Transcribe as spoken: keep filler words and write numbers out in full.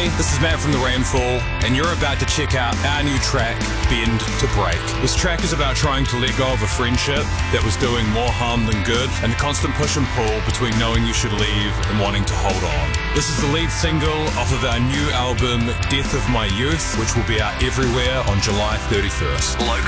Hey, this is Matt from The Rainfall, and you're about to check out our new track, Bend to Break. This track is about trying to let go of a friendship that was doing more harm than good, and the constant push and pull between knowing you should leave and wanting to hold on. This is the lead single off of our new album, Death of My Youth, which will be out everywhere on July thirty-first.